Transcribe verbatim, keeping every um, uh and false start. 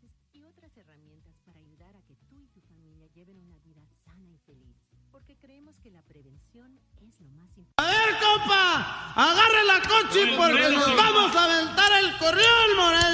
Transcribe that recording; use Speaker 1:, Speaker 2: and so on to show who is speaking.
Speaker 1: y otras herramientas para ayudar a que tú y tu familia lleven una vida sana y feliz. Porque creemos que la prevención es lo más importante.
Speaker 2: A ver, compa, agarre la coche porque nos vamos a aventar el corrión, Morel.